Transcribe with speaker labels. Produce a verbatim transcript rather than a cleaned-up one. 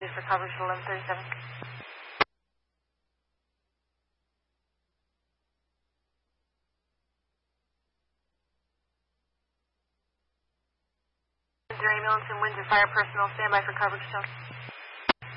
Speaker 1: for coverage at eleven thirty-seven. Windsor ambulance and Windsor fire personnel, stand by for coverage, Tony.